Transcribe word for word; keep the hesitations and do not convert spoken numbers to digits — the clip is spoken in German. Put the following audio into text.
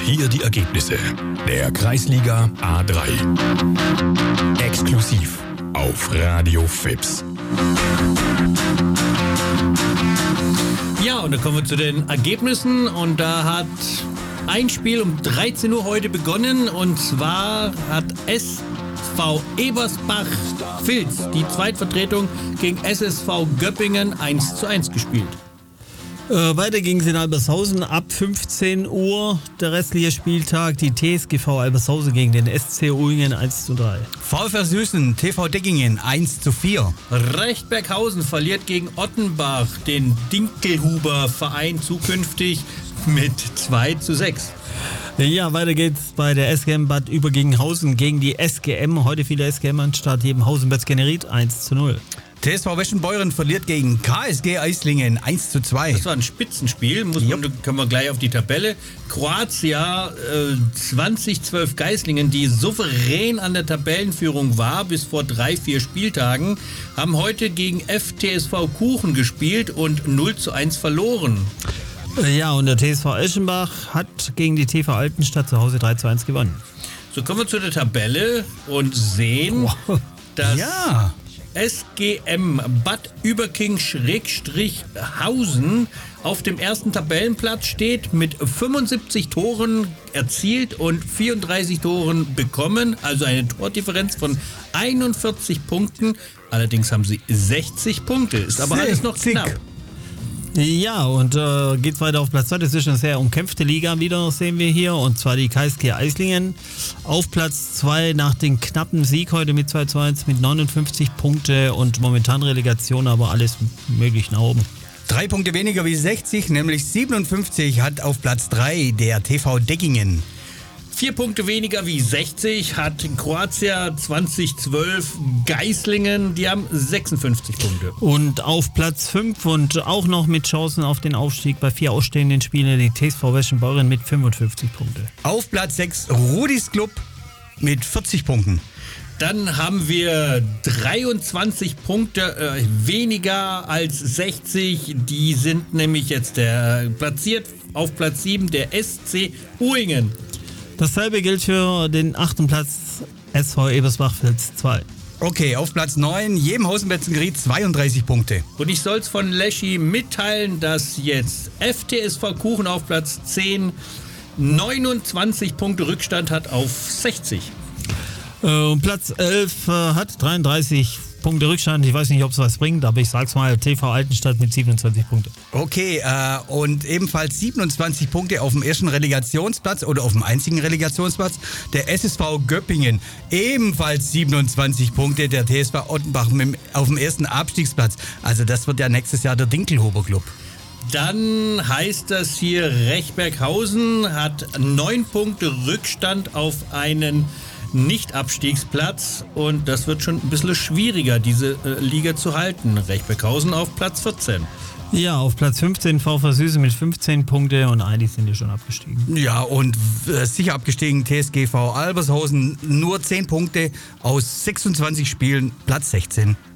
hier die Ergebnisse der Kreisliga A drei. Exklusiv auf Radio Fips. Ja, und dann kommen wir zu den Ergebnissen und da hat ein Spiel um dreizehn Uhr heute begonnen und zwar hat S V Ebersbach-Vils die Zweitvertretung gegen S S V Göppingen eins zu eins gespielt. Äh, weiter ging es in Albershausen ab fünfzehn Uhr. Der restliche Spieltag, die T S G V Albershausen gegen den S C Uingen eins zu drei. VfR Süßen, T V Deckingen eins zu vier. Rechtberghausen verliert gegen Ottenbach, den Dinkelhuber Verein zukünftig mit zwei zu sechs. Ja, weiter geht's bei der S G M Bad Überginghausen gegen die S G M. Heute viele S G M anstatt jedem Hausen-Bötzgenerit eins zu null. T S V Weschenbeuren verliert gegen K S G Eislingen eins zu zwei. Das war ein Spitzenspiel, muss man, yep. Können wir gleich auf die Tabelle. Kroatia äh, zwanzig zwölf Geislingen, die souverän an der Tabellenführung war bis vor drei, vier Spieltagen, haben heute gegen F T S V Kuchen gespielt und null zu eins verloren. Ja, und der T S V Eschenbach hat gegen die T V Altenstadt zu Hause drei zu eins gewonnen. So kommen wir zu der Tabelle und sehen, wow. dass... Ja. S G M Bad Überking-Hausen auf dem ersten Tabellenplatz steht mit fünfundsiebzig Toren erzielt und vierunddreißig Toren bekommen, also eine Tordifferenz von einundvierzig Punkten. Allerdings haben sie sechzig Punkte, ist aber alles noch knapp. Ja, und äh, geht's weiter auf Platz zwei. Das ist eine sehr umkämpfte Liga wieder, sehen wir hier. Und zwar die K S G Eislingen auf Platz zwei nach dem knappen Sieg heute mit zwei zu eins mit neunundfünfzig Punkte und momentan Relegation, aber alles möglich nach oben. Drei Punkte weniger wie sechzig, nämlich siebenundfünfzig hat auf Platz drei der T V Deckingen. Vier Punkte weniger wie sechzig hat Kroatia zwanzig zwölf Geislingen, die haben sechsundfünfzig Punkte. Und auf Platz fünf und auch noch mit Chancen auf den Aufstieg bei vier ausstehenden Spielen die T S V Weschenbeuren mit fünfundfünfzig Punkte. Auf Platz sechs Rudis Club mit vierzig Punkten. Dann haben wir dreiundzwanzig Punkte äh, weniger als sechzig. Die sind nämlich jetzt der, platziert auf Platz sieben der S C Uingen. Dasselbe gilt für den achten Platz S V Ebersbach-Vils zwei. Okay, auf Platz neun, jedem Hausen-Bötzgenerit zweiunddreißig Punkte. Und ich soll es von Leschi mitteilen, dass jetzt F T S V Kuchen auf Platz zehn neunundzwanzig Punkte Rückstand hat auf sechzig. Und Platz elf äh, hat dreiunddreißig Punkte Rückstand. Ich weiß nicht, ob es was bringt, aber ich sag's mal, T V Altenstadt mit siebenundzwanzig Punkte. Okay, äh, und ebenfalls siebenundzwanzig Punkte auf dem ersten Relegationsplatz oder auf dem einzigen Relegationsplatz der S S V Göppingen. Ebenfalls siebenundzwanzig Punkte der T S V Ottenbach mit, auf dem ersten Abstiegsplatz. Also das wird ja nächstes Jahr der Dinkelhuber Club. Dann heißt das hier, Rechberghausen hat neun Punkte Rückstand auf einen Nicht-Abstiegsplatz und das wird schon ein bisschen schwieriger, diese äh, Liga zu halten. Rechberghausen auf Platz vierzehn. Ja, auf Platz fünfzehn VfR Süße mit fünfzehn Punkte und eigentlich sind die schon abgestiegen. Ja, und äh, sicher abgestiegen T S G V Albershausen nur zehn Punkte aus sechsundzwanzig Spielen, Platz sechzehn.